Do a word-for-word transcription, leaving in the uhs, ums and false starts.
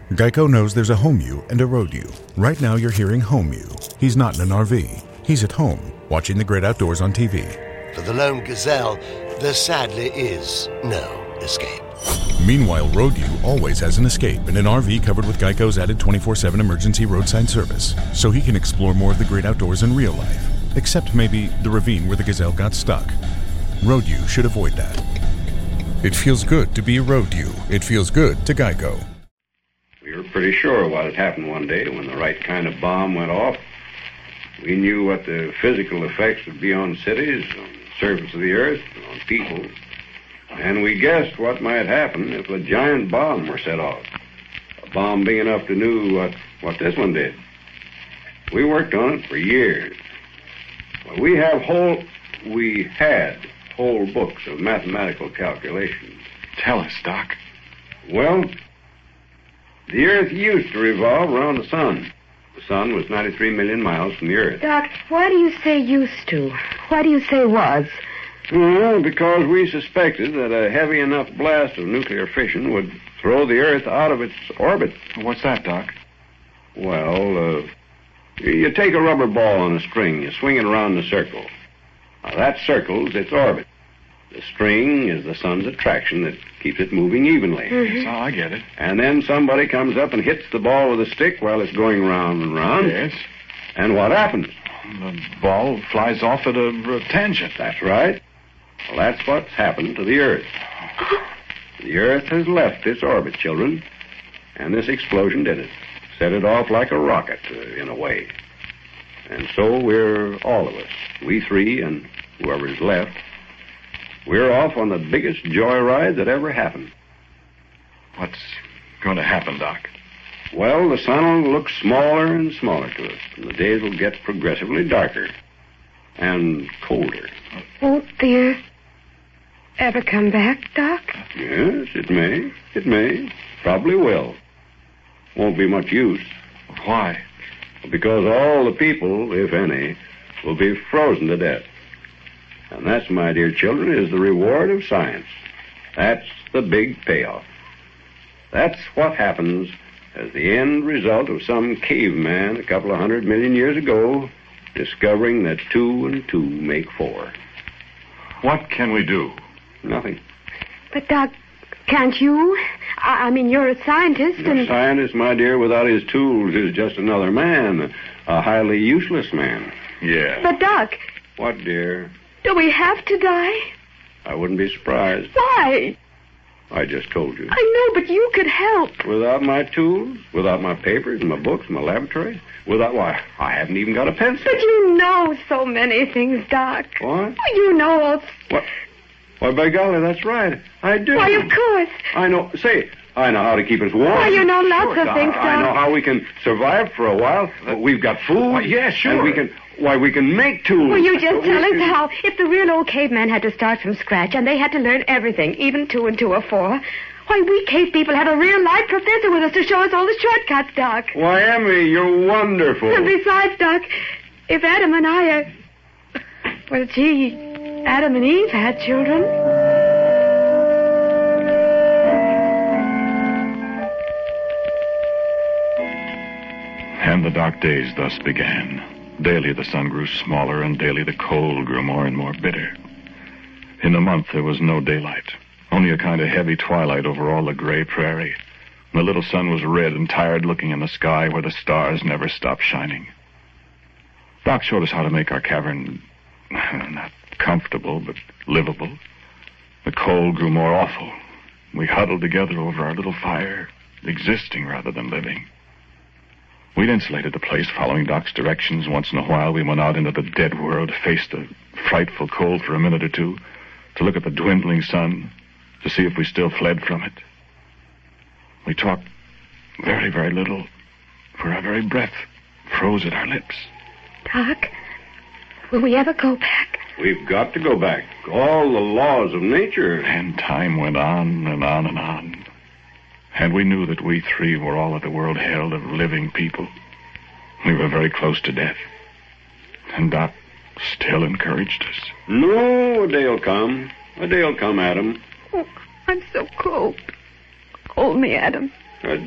Geico knows there's a home you and a road you. Right now you're hearing home you. He's not in an R V. He's at home, watching the great outdoors on T V. For the lone gazelle, there sadly is no escape. Meanwhile, road you always has an escape in an R V covered with Geico's added twenty-four seven emergency roadside service, so he can explore more of the great outdoors in real life, except maybe the ravine where the gazelle got stuck. Road you should avoid that. It feels good to be a road you. It feels good to Geico. We were pretty sure what had happened one day when the right kind of bomb went off. We knew what the physical effects would be on cities, on the surface of the earth, and on people. And we guessed what might happen if a giant bomb were set off. A bomb big enough to do what, what this one did. We worked on it for years. Well, we have whole, we had whole books of mathematical calculations. Tell us, Doc. Well, the Earth used to revolve around the sun. The sun was ninety-three million miles from the Earth. Doc, why do you say used to? Why do you say was? Well, because we suspected that a heavy enough blast of nuclear fission would throw the Earth out of its orbit. What's that, Doc? Well, uh, you take a rubber ball on a string, you swing it around in a circle. Now, that circles its orbit. The string is the sun's attraction that keeps it moving evenly. Mm-hmm. So I get it. And then somebody comes up and hits the ball with a stick while it's going round and round. Yes. And what happens? The ball flies off at a, a tangent. That's right. Well, that's what's happened to the Earth. The Earth has left its orbit, children. And this explosion did it. Set it off like a rocket, uh, in a way. And so we're all of us, we three and whoever's left, we're off on the biggest joyride that ever happened. What's going to happen, Doc? Well, the sun will look smaller and smaller to us, and the days will get progressively darker and colder. Won't the Earth ever come back, Doc? Yes, it may. It may. Probably will. Won't be much use. Why? Because all the people, if any, will be frozen to death. And that's, my dear children, is the reward of science. That's the big payoff. That's what happens as the end result of some caveman a couple of hundred million years ago discovering that two and two make four. What can we do? Nothing. But, Doc, can't you? I, I mean, you're a scientist A and... scientist, my dear, without his tools is just another man, a highly useless man. Yeah. But, Doc... What, dear? Do we have to die? I wouldn't be surprised. Why? I just told you. I know, but you could help. Without my tools, without my papers, my books, my laboratory, without, why, I haven't even got a pencil. But you know so many things, Doc. What? You know all... What? Why, by golly, that's right. I do. Why, of course. I know. Say, I know how to keep us warm. Why, you know lots Sure, of things, Doc. I know how we can survive for a while. We've got food. Why, yeah, sure. And we can... Why, we can make tools. Will you just We tell us can- how, if the real old caveman had to start from scratch and they had to learn everything, even two and two are four, why, we cave people had a real live professor with us to show us all the shortcuts, Doc. Why, Emmy, you're wonderful. And besides, Doc, if Adam and I are... Well, gee, Adam and Eve had children. And the dark days thus began. Daily the sun grew smaller, and daily the cold grew more and more bitter. In a month there was no daylight, only a kind of heavy twilight over all the gray prairie. The little sun was red and tired looking in the sky where the stars never stopped shining. Doc showed us how to make our cavern not comfortable, but livable. The cold grew more awful. We huddled together over our little fire, existing rather than living. We'd insulated the place, following Doc's directions. Once in a while, we went out into the dead world, faced the frightful cold for a minute or two, to look at the dwindling sun, to see if we still fled from it. We talked very, very little, for our very breath froze at our lips. Doc, will we ever go back? We've got to go back. All the laws of nature. And time went on and on and on. And we knew that we three were all that the world held of living people. We were very close to death. And Doc still encouraged us. No, a day'll come. A day'll come, Adam. Oh, I'm so cold. Hold me, Adam. A